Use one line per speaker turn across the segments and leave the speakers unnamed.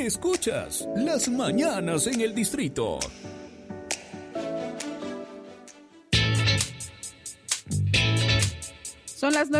Escuchas Las Mañanas en el Distrito.
Son las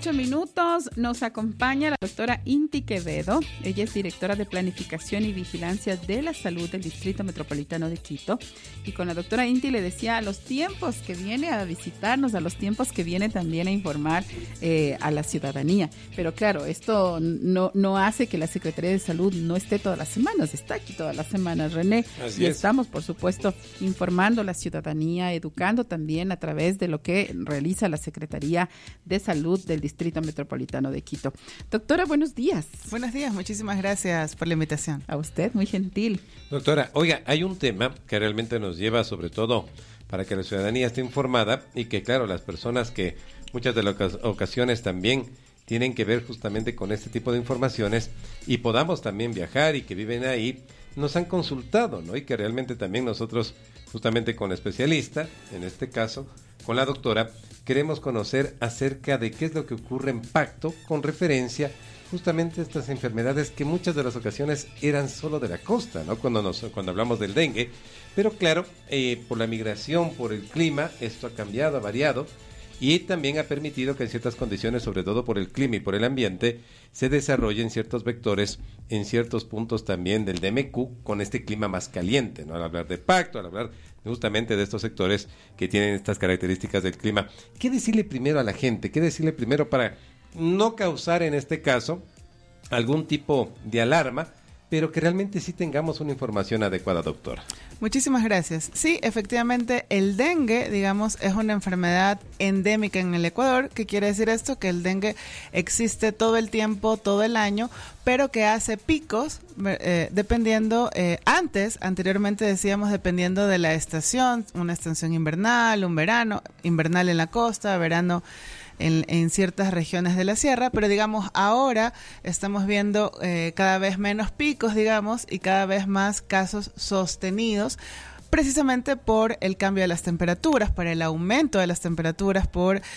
9:08. Nos acompaña la doctora Inti Quevedo. Ella es directora de Planificación y Vigilancia de la Salud del Distrito Metropolitano de Quito. Y con la doctora Inti le decía a los tiempos que viene a visitarnos, a los tiempos que viene también a informar a la ciudadanía. Pero claro, esto no hace que la Secretaría de Salud no esté todas las semanas. Está aquí todas las semanas, René.
Así
y
es.
Estamos, por supuesto, informando a la ciudadanía, educando también a través de lo que realiza la Secretaría de Salud del Distrito Metropolitano de Quito. Doctora, buenos días.
Buenos días, muchísimas gracias por la invitación.
A usted, muy gentil.
Doctora, oiga, hay un tema que realmente nos lleva sobre todo para que la ciudadanía esté informada y que, claro, las personas que muchas de las ocasiones también tienen que ver justamente con este tipo de informaciones y podamos también viajar y que viven ahí, nos han consultado, ¿no? Y que realmente también nosotros, justamente con la especialista, en este caso, con la doctora, queremos conocer acerca de qué es lo que ocurre en Pacto con referencia justamente a estas enfermedades que muchas de las ocasiones eran solo de la costa, ¿no? Cuando hablamos del dengue, pero claro, por la migración, por el clima, esto ha cambiado, ha variado y también ha permitido que en ciertas condiciones, sobre todo por el clima y por el ambiente, se desarrollen ciertos vectores en ciertos puntos también del DMQ con este clima más caliente, ¿no? Al hablar de Pacto, al hablar justamente de estos sectores que tienen estas características del clima. ¿Qué decirle primero a la gente? ¿Qué decirle primero para no causar en este caso algún tipo de alarma, pero que realmente sí tengamos una información adecuada, doctora?
Muchísimas gracias. Sí, efectivamente, el dengue, digamos, es una enfermedad endémica en el Ecuador. ¿Qué quiere decir esto? Que el dengue existe todo el tiempo, todo el año, pero que hace picos dependiendo, anteriormente decíamos dependiendo de la estación, una estación invernal, un verano, invernal en la costa, verano en ciertas regiones de la sierra, pero digamos ahora estamos viendo cada vez menos picos, digamos, y cada vez más casos sostenidos, precisamente por el cambio de las temperaturas, por el aumento de las temperaturas,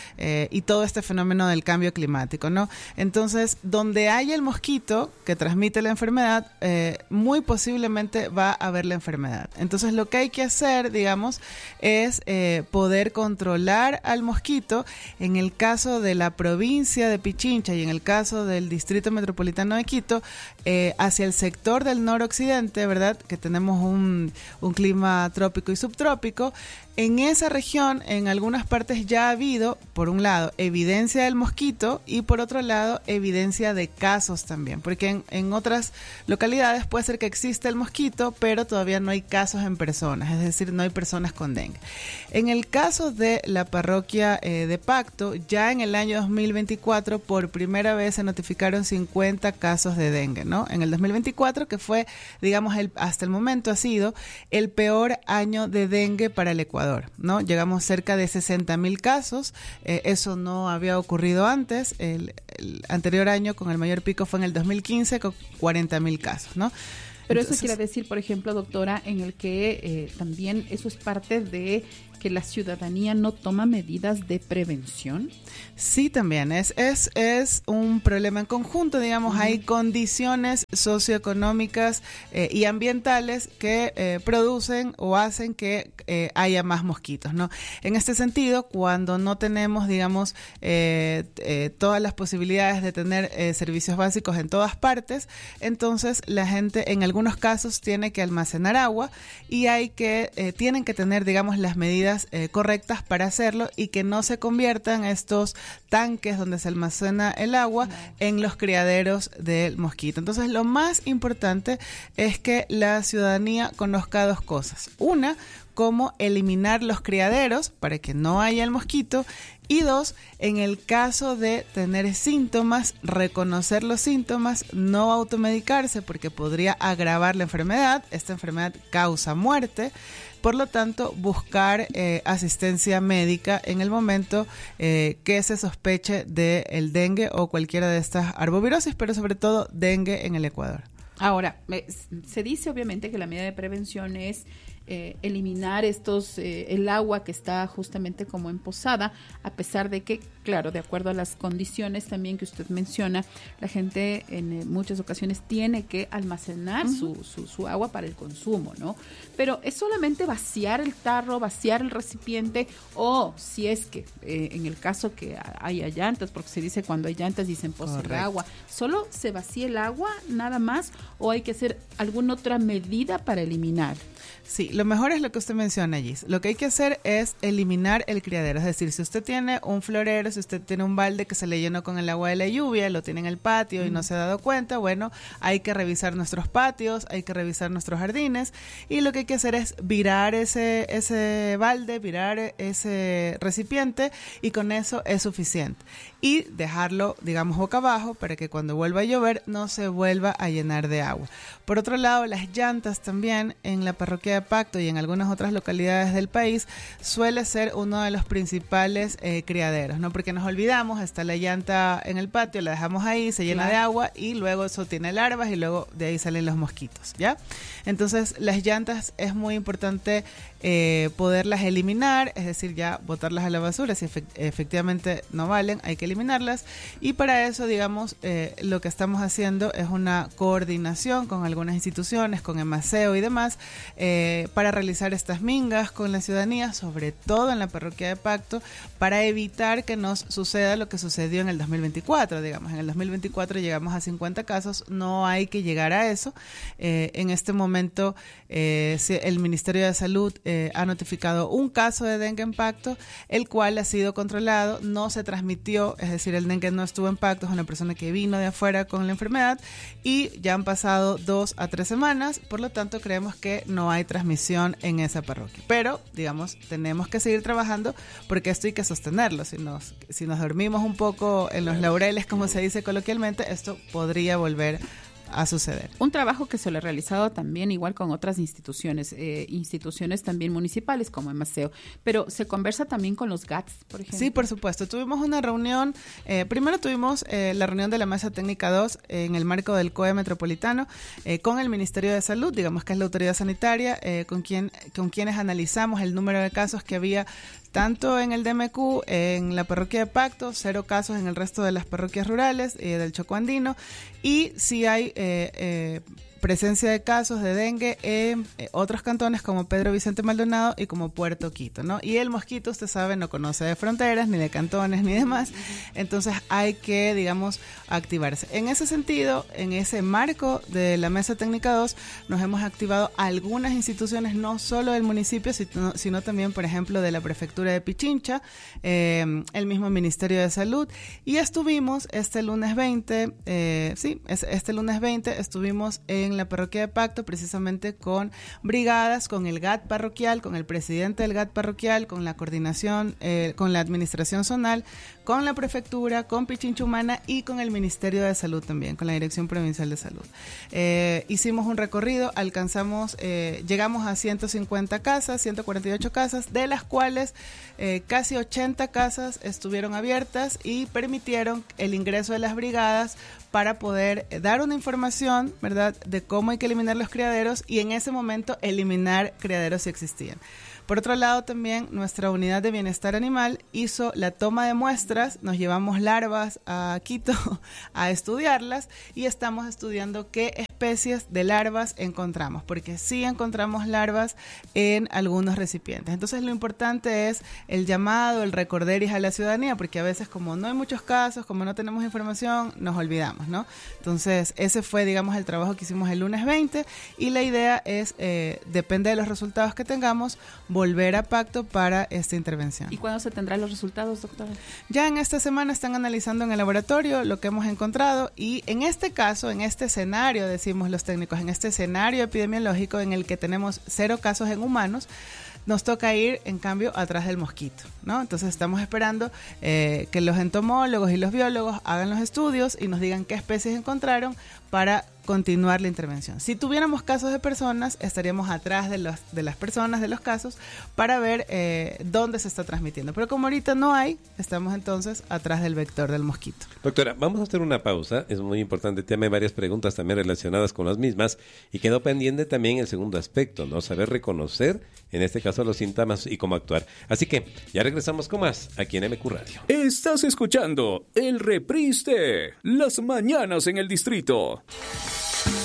y todo este fenómeno del cambio climático, ¿no? Entonces, donde hay el mosquito que transmite la enfermedad, muy posiblemente va a haber la enfermedad. Entonces, lo que hay que hacer, digamos, es poder controlar al mosquito. En el caso de la provincia de Pichincha y en el caso del Distrito Metropolitano de Quito, hacia el sector del noroccidente, ¿verdad? Que tenemos un clima trópico y subtrópico. En esa región, en algunas partes ya ha habido, por un lado, evidencia del mosquito y por otro lado, evidencia de casos también, porque en otras localidades puede ser que exista el mosquito, pero todavía no hay casos en personas, es decir, no hay personas con dengue. En el caso de la parroquia de Pacto, ya en el año 2024, por primera vez se notificaron 50 casos de dengue, ¿no? En el 2024, que fue, digamos, hasta el momento ha sido el peor año de dengue para el Ecuador, ¿no? Llegamos cerca de 60,000 casos, eso no había ocurrido antes. El anterior año con el mayor pico fue en el 2015 con 40,000 casos, ¿no?
Pero entonces, eso quiere decir, por ejemplo, doctora, en el que también eso es parte de que la ciudadanía no toma medidas de prevención.
Sí, también es un problema en conjunto, digamos, hay condiciones socioeconómicas y ambientales que producen o hacen que haya más mosquitos, ¿no? En este sentido, cuando no tenemos, digamos, todas las posibilidades de tener servicios básicos en todas partes, entonces la gente en algunos casos tiene que almacenar agua y tienen que tener, digamos, las medidas correctas para hacerlo y que no se conviertan estos tanques donde se almacena el agua en los criaderos del mosquito. Entonces, lo más importante es que la ciudadanía conozca dos cosas. Una, cómo eliminar los criaderos para que no haya el mosquito. Y dos, en el caso de tener síntomas, reconocer los síntomas, no automedicarse porque podría agravar la enfermedad. Esta enfermedad causa muerte. Por lo tanto, buscar asistencia médica en el momento que se sospeche del dengue o cualquiera de estas arbovirosis, pero sobre todo dengue en el Ecuador.
Ahora, se dice obviamente que la medida de prevención es eliminar el agua que está justamente como emposada, a pesar de que Claro, de acuerdo a las condiciones también que usted menciona, la gente en muchas ocasiones tiene que almacenar su agua para el consumo, ¿no? Pero es solamente vaciar el tarro, vaciar el recipiente, o si es que en el caso que haya llantas, porque se dice cuando hay llantas dicen pozo el agua, ¿solo se vacía el agua nada más o hay que hacer alguna otra medida para eliminar?
Sí, lo mejor es lo que usted menciona, Gis. Lo que hay que hacer es eliminar el criadero. Es decir, si usted tiene un florero, si usted tiene un balde que se le llenó con el agua de la lluvia, lo tiene en el patio y no se ha dado cuenta, bueno, hay que revisar nuestros patios, hay que revisar nuestros jardines, y lo que hay que hacer es virar ese balde, virar ese recipiente, y con eso es suficiente. Y dejarlo, digamos, boca abajo para que cuando vuelva a llover no se vuelva a llenar de agua. Por otro lado, las llantas también en la parroquia de Pacto y en algunas otras localidades del país suele ser uno de los principales criaderos, ¿no? Porque nos olvidamos, está la llanta en el patio, la dejamos ahí, se llena de agua y luego eso tiene larvas y luego de ahí salen los mosquitos, ¿ya? Entonces, las llantas es muy importante poderlas eliminar, es decir, ya botarlas a la basura si efectivamente no valen, hay que eliminarlas, y para eso, digamos, lo que estamos haciendo es una coordinación con algunas instituciones, con Emaseo y demás, para realizar estas mingas con la ciudadanía, sobre todo en la parroquia de Pacto, para evitar que nos suceda lo que sucedió en el 2024, digamos, en el 2024 llegamos a 50 casos, no hay que llegar a eso. En este momento el Ministerio de Salud ha notificado un caso de dengue en Pacto, el cual ha sido controlado, no se transmitió, es decir, el dengue no estuvo en Pacto, es una persona que vino de afuera con la enfermedad y ya han pasado 2 a 3 semanas, por lo tanto creemos que no hay transmisión en esa parroquia. Pero, digamos, tenemos que seguir trabajando porque esto hay que sostenerlo. Si nos dormimos un poco en los laureles, como se dice coloquialmente, esto podría volver a suceder.
Un trabajo que se lo ha realizado también igual con otras instituciones también municipales como Emaseo, pero se conversa también con los GATS, por ejemplo.
Sí, por supuesto. Tuvimos una reunión, primero tuvimos la reunión de la Mesa Técnica 2 en el marco del COE Metropolitano con el Ministerio de Salud, digamos que es la autoridad sanitaria, con quienes analizamos el número de casos que había tanto en el DMQ, en la parroquia de Pacto, 0 casos en el resto de las parroquias rurales del Chocó Andino, y sí hay presencia de casos de dengue en otros cantones como Pedro Vicente Maldonado y como Puerto Quito, ¿no? Y el mosquito, usted sabe, no conoce de fronteras, ni de cantones, ni demás, entonces hay que, digamos, activarse. En ese sentido, en ese marco de la Mesa Técnica 2, nos hemos activado algunas instituciones, no solo del municipio, sino también, por ejemplo, de la Prefectura de Pichincha, el mismo Ministerio de Salud, y estuvimos este lunes 20, este lunes 20 estuvimos en la parroquia de Pacto, precisamente con brigadas, con el GAT parroquial, con el presidente del GAT parroquial, con la coordinación, con la administración zonal, con la prefectura, con Pichincha Humana y con el Ministerio de Salud también, con la Dirección Provincial de Salud. Hicimos un recorrido, llegamos a 150 casas, 148 casas, de las cuales casi 80 casas estuvieron abiertas y permitieron el ingreso de las brigadas para poder dar una información, ¿verdad?, de cómo hay que eliminar los criaderos y en ese momento eliminar criaderos si existían. Por otro lado, también nuestra unidad de bienestar animal hizo la toma de muestras, nos llevamos larvas a Quito a estudiarlas y estamos estudiando qué especies de larvas encontramos, porque sí encontramos larvas en algunos recipientes. Entonces lo importante es el llamado, el recorderis a la ciudadanía, porque a veces como no hay muchos casos, como no tenemos información, nos olvidamos, ¿no? Entonces ese fue, digamos, el trabajo que hicimos el lunes 20 y la idea es, depende de los resultados que tengamos, volver a Pacto para esta intervención.
¿Y cuándo se tendrán los resultados, doctora?
Ya en esta semana están analizando en el laboratorio lo que hemos encontrado y en este caso, en este escenario, decimos los técnicos, en este escenario epidemiológico en el que tenemos 0 casos en humanos, nos toca ir, en cambio, atrás del mosquito, ¿no? Entonces estamos esperando que los entomólogos y los biólogos hagan los estudios y nos digan qué especies encontraron para continuar la intervención. Si tuviéramos casos de personas, estaríamos atrás de las personas, de los casos, para ver dónde se está transmitiendo. Pero como ahorita no hay, estamos entonces atrás del vector del mosquito.
Doctora, vamos a hacer una pausa. Es muy importante. Tiene varias preguntas también relacionadas con las mismas. Y quedó pendiente también el segundo aspecto, ¿no? Saber reconocer, en este caso, los síntomas y cómo actuar. Así que ya regresamos con más aquí en MQ Radio.
Estás escuchando el reprise de Las Mañanas en el Distrito.